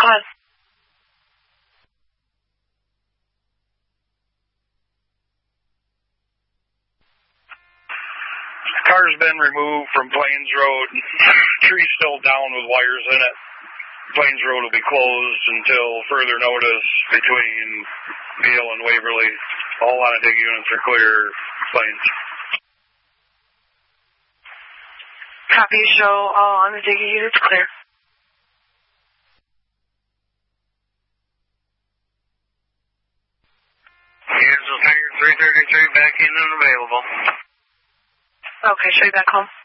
Go ahead. Car's been removed from Plains Road. Tree's still down with wires in it. Plains Road will be closed until further notice between Beale and Waverly. All on dig units are clear. Plains. Copy. Show all on the dig units clear. Kansas Hangar 333 back in and available. Okay, show you back home.